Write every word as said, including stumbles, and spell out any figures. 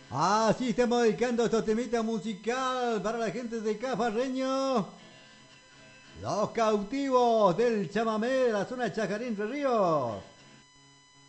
Así estamos dedicando estos temitas musical para la gente de Cafarreño. Los cautivos del chamamé de la zona de Chajarí Entre Ríos.